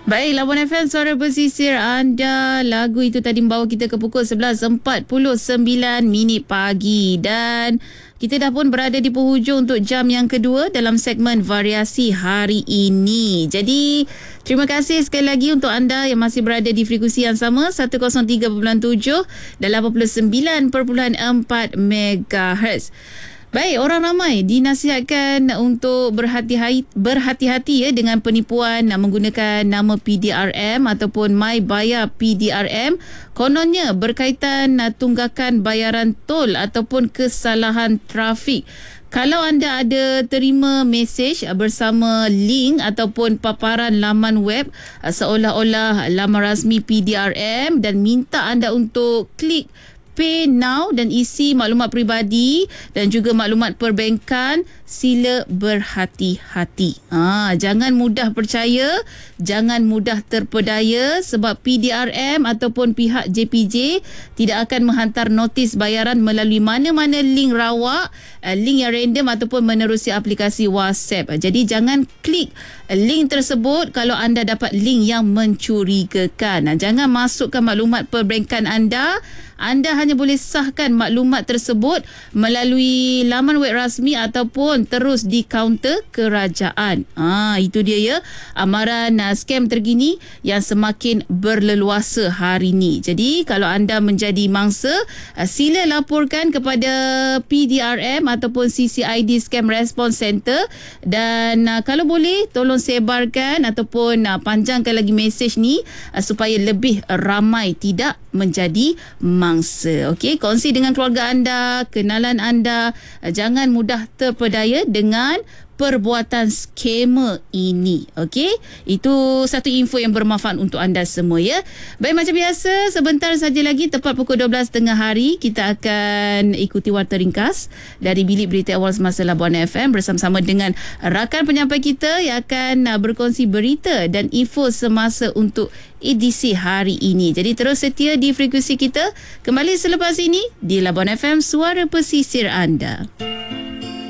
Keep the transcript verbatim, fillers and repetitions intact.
Baik, Labuan F M, suara pesisir anda. Lagu itu tadi membawa kita ke pukul sebelas empat puluh sembilan minit pagi. Dan kita dah pun berada di penghujung untuk jam yang kedua dalam segmen variasi hari ini. Jadi, terima kasih sekali lagi untuk anda yang masih berada di frekuensi yang sama, seratus tiga perpuluhan tujuh dan lapan puluh sembilan perpuluhan empat megahertz. Baik, orang ramai dinasihatkan untuk berhati-hati, berhati-hati ya dengan penipuan menggunakan nama P D R M ataupun My Bayar P D R M. Kononnya berkaitan tunggakan bayaran tol ataupun kesalahan trafik. Kalau anda ada terima mesej bersama link ataupun paparan laman web seolah-olah laman rasmi P D R M dan minta anda untuk klik Pay Now dan isi maklumat peribadi dan juga maklumat perbankan, sila berhati-hati. Ha, jangan mudah percaya, jangan mudah terpedaya sebab P D R M ataupun pihak J P J tidak akan menghantar notis bayaran melalui mana-mana link rawak, link yang random ataupun menerusi aplikasi WhatsApp. Jadi jangan klik link tersebut kalau anda dapat link yang mencurigakan. Jangan masukkan maklumat perbankan anda. Anda hanya boleh sahkan maklumat tersebut melalui laman web rasmi ataupun terus di kaunter kerajaan. Ah, itu dia ya, amaran uh, scam terkini yang semakin berleluasa hari ini. Jadi kalau anda menjadi mangsa, uh, sila laporkan kepada P D R M ataupun C C I D Scam Response Center dan uh, kalau boleh tolong sebarkan ataupun uh, panjangkan lagi mesej ni uh, supaya lebih ramai tidak menjadi mangsa. Okey, kongsi dengan keluarga anda, kenalan anda. Jangan mudah terpedaya dengan perbuatan skamer ini. Okey, itu satu info yang bermanfaat untuk anda semua ya. Baik, macam biasa, sebentar saja lagi tepat pukul dua belas tengah hari kita akan ikuti warta ringkas dari Bilik Berita Awal Semasa Labuan F M bersama-sama dengan rakan penyampai kita yang akan berkongsi berita dan info semasa untuk edisi hari ini. Jadi terus setia di frekuensi kita. Kembali selepas ini di Labuan F M, suara pesisir anda.